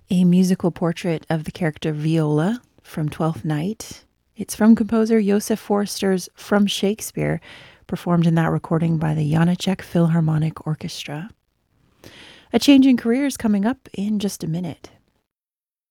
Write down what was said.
a musical portrait of the character Viola from Twelfth Night. It's from composer Joseph Forster's From Shakespeare, performed in that recording by the Janáček Philharmonic Orchestra. A change in careers coming up in just a minute.